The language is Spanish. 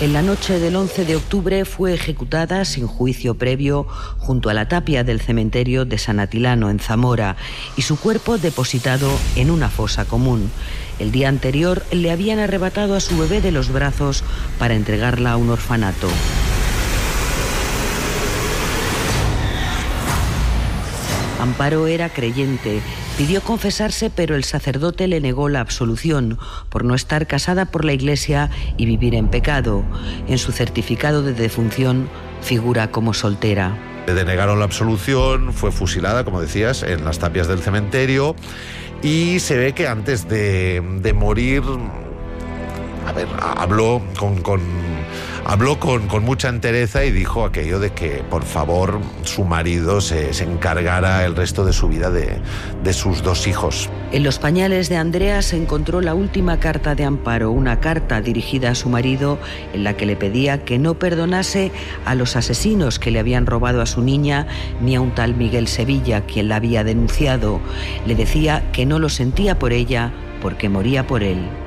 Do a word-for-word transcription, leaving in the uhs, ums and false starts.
En la noche del once de octubre fue ejecutada sin juicio previo junto a la tapia del cementerio de San Atilano, en Zamora, y su cuerpo depositado en una fosa común. El día anterior le habían arrebatado a su bebé de los brazos para entregarla a un orfanato. Amparo era creyente, pidió confesarse, pero el sacerdote le negó la absolución por no estar casada por la Iglesia y vivir en pecado. En su certificado de defunción figura como soltera. Le denegaron la absolución, fue fusilada, como decías, en las tapias del cementerio, y se ve que antes de, de morir, a ver, habló con... con Habló con, con mucha entereza y dijo aquello de que, por favor, su marido se, se encargara el resto de su vida de, de sus dos hijos. En los pañales de Andrea se encontró la última carta de Amparo, una carta dirigida a su marido en la que le pedía que no perdonase a los asesinos que le habían robado a su niña, ni a un tal Miguel Sevilla, quien la había denunciado. Le decía que no lo sentía por ella porque moría por él.